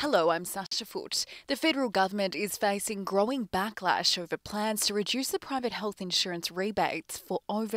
Hello, I'm Sasha Foote. The federal government is facing growing backlash over plans to reduce the private health insurance rebates for over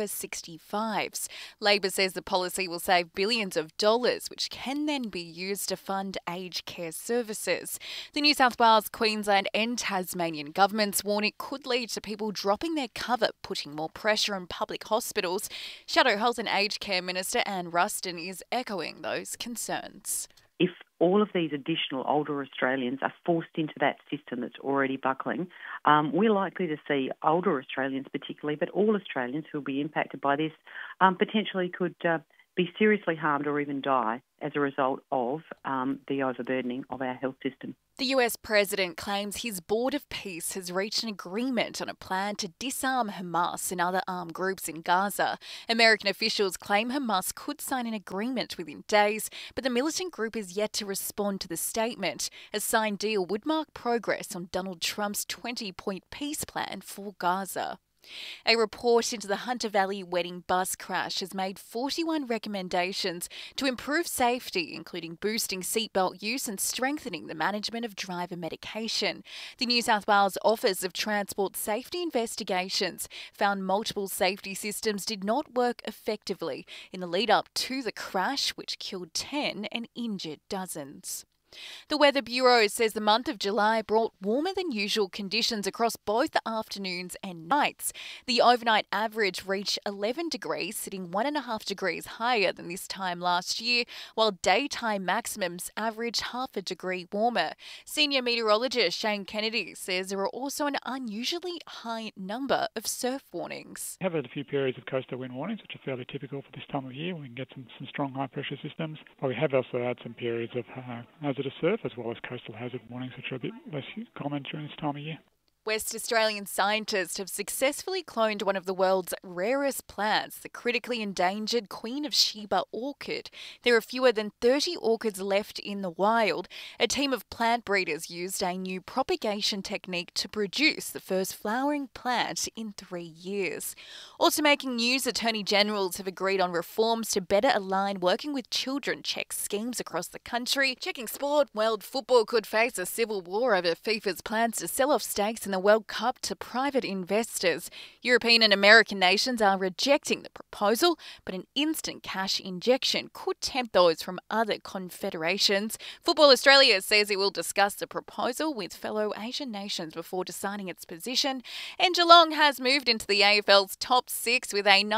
65s. Labor says the policy will save billions of dollars, which can then be used to fund aged care services. The New South Wales, Queensland and Tasmanian governments warn it could lead to people dropping their cover, putting more pressure on public hospitals. Shadow Health and Aged Care Minister Anne Ruston is echoing those concerns. If all of these additional older Australians are forced into that system that's already buckling, we're likely to see older Australians particularly, but all Australians who will be impacted by this potentially could be seriously harmed or even die as a result of the overburdening of our health system. The US president claims his Board of Peace has reached an agreement on a plan to disarm Hamas and other armed groups in Gaza. American officials claim Hamas could sign an agreement within days, but the militant group is yet to respond to the statement. A signed deal would mark progress on Donald Trump's 20-point peace plan for Gaza. A report into the Hunter Valley wedding bus crash has made 41 recommendations to improve safety, including boosting seatbelt use and strengthening the management of driver medication. The New South Wales Office of Transport Safety Investigations found multiple safety systems did not work effectively in the lead up to the crash, which killed 10 and injured dozens. The Weather Bureau says the month of July brought warmer than usual conditions across both afternoons and nights. The overnight average reached 11 degrees, sitting 1.5 degrees higher than this time last year, while daytime maximums averaged half a degree warmer. Senior meteorologist Shane Kennedy says there are also an unusually high number of surf warnings. We have had a few periods of coastal wind warnings, which are fairly typical for this time of year. We can get some strong high pressure systems, but we have also had some periods of hazardous surf as well as coastal hazard warnings, which are a bit less common during this time of year. West Australian scientists have successfully cloned one of the world's rarest plants, the critically endangered Queen of Sheba orchid. There are fewer than 30 orchids left in the wild. A team of plant breeders used a new propagation technique to produce the first flowering plant in 3 years. Also making news, Attorney Generals have agreed on reforms to better align working with children check schemes across the country. Checking sport, world football could face a civil war over FIFA's plans to sell off stakes in the World Cup to private investors. European and American nations are rejecting the proposal, but an instant cash injection could tempt those from other confederations. Football Australia says it will discuss the proposal with fellow Asian nations before deciding its position. And Geelong has moved into the AFL's top 6 with a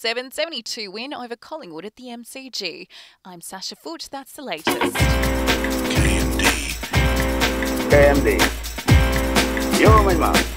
97-72 win over Collingwood at the MCG. I'm Sasha Foote. That's the latest. KMD. Yo misma.